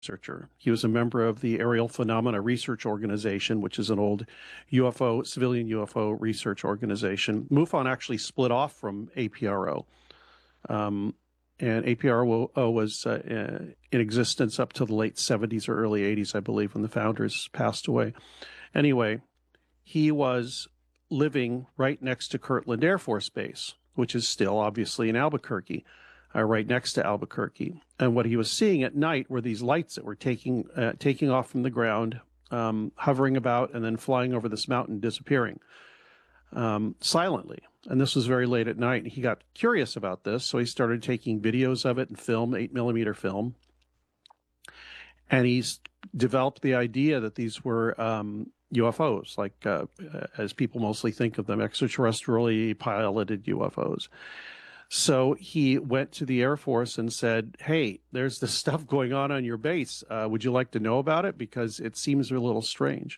researcher. He was a member of the Aerial Phenomena Research Organization, which is an old UFO, civilian UFO research organization. MUFON actually split off from APRO. And APRO was in existence up to the late 70s or early 80s, I believe, when the founders passed away. Anyway, he was living right next to Kirtland Air Force Base, which is still obviously in Albuquerque, right next to Albuquerque. And what he was seeing at night were these lights that were taking off from the ground, hovering about, and then flying over this mountain, disappearing silently. And this was very late at night. He got curious about this, so he started taking videos of it and film, 8mm film. And he's developed the idea that these were UFOs, like as people mostly think of them, extraterrestrially piloted UFOs. So he went to the Air Force and said, hey, there's this stuff going on your base. Would you like to know about it? Because it seems a little strange.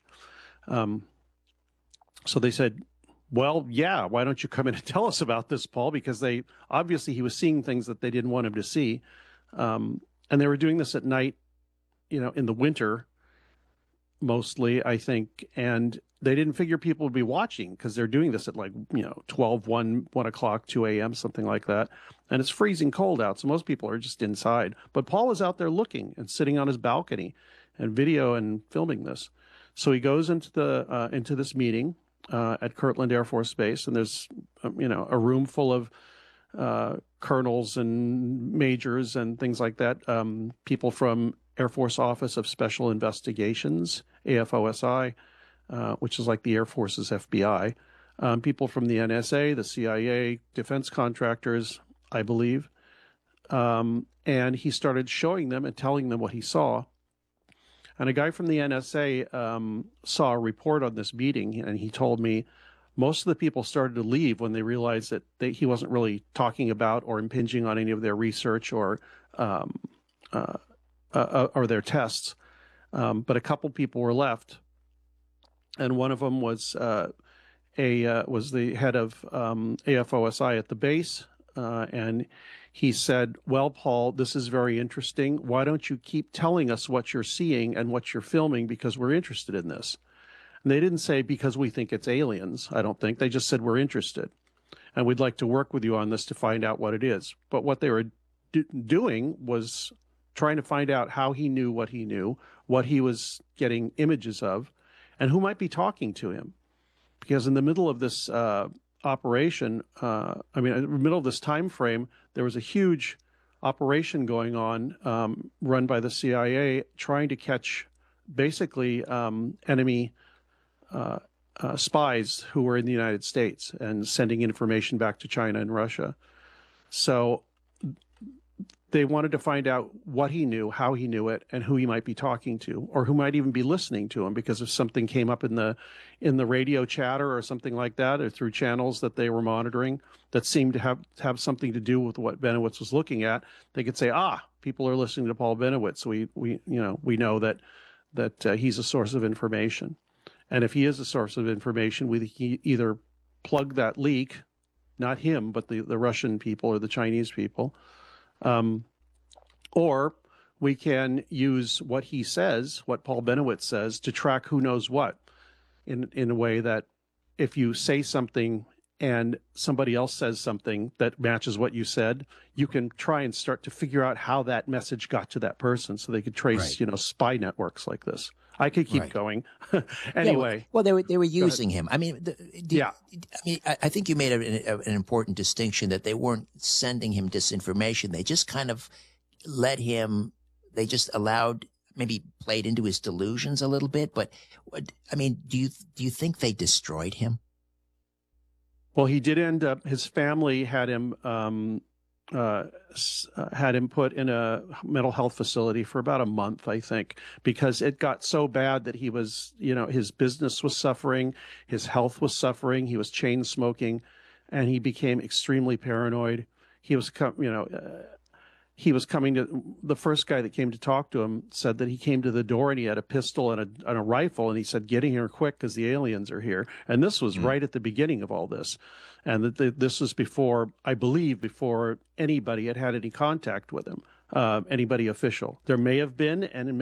So they said, well, yeah, why don't you come in and tell us about this, Paul? Because they obviously he was seeing things that they didn't want him to see. And they were doing this at night, in the winter, mostly, I think. And they didn't figure people would be watching because they're doing this at 12, 1 o'clock, 2 a.m., something like that. And it's freezing cold out. So most people are just inside. But Paul was out there looking and sitting on his balcony and video and filming this. So he goes into this meeting at Kirtland Air Force Base, and there's a room full of colonels and majors and things like that, people from Air Force Office of Special Investigations, AFOSI, which is like the Air Force's FBI, people from the NSA, the CIA, defense contractors, I believe. And he started showing them and telling them what he saw. And a guy from the NSA saw a report on this meeting, and he told me most of the people started to leave when they realized that he wasn't really talking about or impinging on any of their research or their tests. But a couple people were left, and one of them was the head of AFOSI at the base, and he said, well, Paul, this is very interesting. Why don't you keep telling us what you're seeing and what you're filming, because we're interested in this. And they didn't say because we think it's aliens, I don't think. They just said we're interested, and we'd like to work with you on this to find out what it is. But what they were doing was trying to find out how he knew, what he was getting images of, and who might be talking to him. Because in the middle of this operation, in the middle of this time frame, there was a huge operation going on, run by the CIA, trying to catch basically enemy spies who were in the United States and sending information back to China and Russia. So they wanted to find out what he knew, how he knew it, and who he might be talking to, or who might even be listening to him, because if something came up in the radio chatter or something like that, or through channels that they were monitoring that seemed to have something to do with what Benowitz was looking at, they could say, people are listening to Paul Benowitz. So we know that he's a source of information. And if he is a source of information, we either plug that leak, not him, but the Russian people or the Chinese people, or we can use what he says, what Paul Benowitz says, to track who knows what, in a way that if you say something and somebody else says something that matches what you said, you can try and start to figure out how that message got to that person, so they could trace, spy networks like this. I could keep going. Anyway. Yeah, well, they were using him. I mean, I think you made an important distinction, that they weren't sending him disinformation. They just kind of they just allowed, maybe played into his delusions a little bit. But I mean, do you think they destroyed him? Well, he did end up, his family had him put in a mental health facility for about a month, I think, because it got so bad that he was, his business was suffering, his health was suffering, he was chain smoking, and he became extremely paranoid. He was, the first guy that came to talk to him said that he came to the door and he had a pistol and a rifle, and he said, "Get in here quick because the aliens are here." And this was right at the beginning of all this. And this was before, I believe, before anybody had any contact with him. anybody official. There may have been, and